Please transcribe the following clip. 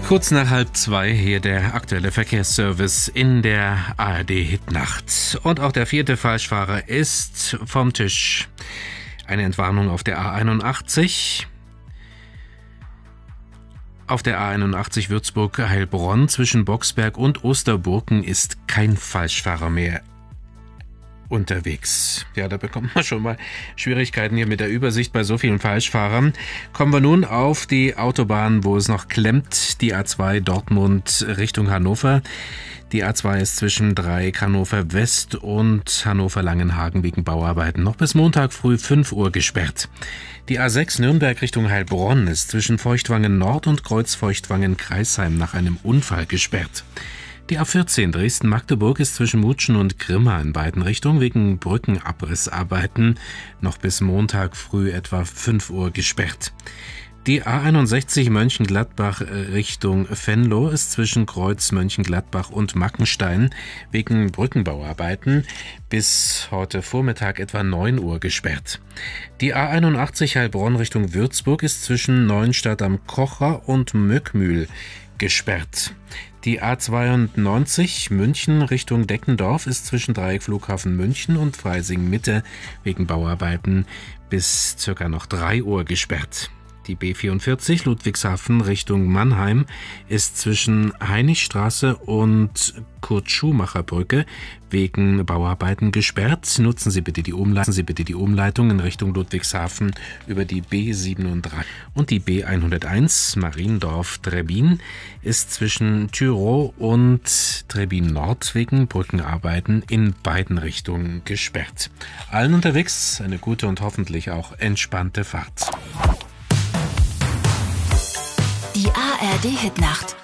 Kurz nach 1:30 hier der aktuelle Verkehrsservice in der ARD-Hitnacht. Und auch der 4. Falschfahrer ist vom Tisch. Eine Entwarnung auf der A81. Auf der A81 Würzburg-Heilbronn zwischen Boxberg und Osterburken ist kein Falschfahrer mehr unterwegs. Ja, da bekommt man schon mal Schwierigkeiten hier mit der Übersicht bei so vielen Falschfahrern. Kommen wir nun auf die Autobahn, wo es noch klemmt, die A2 Dortmund Richtung Hannover. Die A2 ist zwischen Dreieck Hannover West und Hannover Langenhagen wegen Bauarbeiten noch bis Montag früh 5 Uhr gesperrt. Die A6 Nürnberg Richtung Heilbronn ist zwischen Feuchtwangen Nord und Kreuzfeuchtwangen-Kreisheim nach einem Unfall gesperrt. Die A14 Dresden-Magdeburg ist zwischen Mutschen und Grimma in beiden Richtungen wegen Brückenabrissarbeiten noch bis Montag früh etwa 5 Uhr gesperrt. Die A61 Mönchengladbach Richtung Venlo ist zwischen Kreuz Mönchengladbach und Mackenstein wegen Brückenbauarbeiten bis heute Vormittag etwa 9 Uhr gesperrt. Die A81 Heilbronn Richtung Würzburg ist zwischen Neuenstadt am Kocher und Möckmühl gesperrt. Die A92 München Richtung Deckendorf ist zwischen Dreieck Flughafen München und Freising Mitte wegen Bauarbeiten bis ca. noch 3 Uhr gesperrt. Die B44 Ludwigshafen Richtung Mannheim ist zwischen Heinrichstraße und Kurt-Schumacher-Brücke wegen Bauarbeiten gesperrt. Nutzen Sie bitte die Umleitung in Richtung Ludwigshafen über die B37. Und die B101 Mariendorf-Trebbin ist zwischen Tyrow und Trebbin Nord wegen Brückenarbeiten in beiden Richtungen gesperrt. Allen unterwegs eine gute und hoffentlich auch entspannte Fahrt. Die ARD-Hitnacht.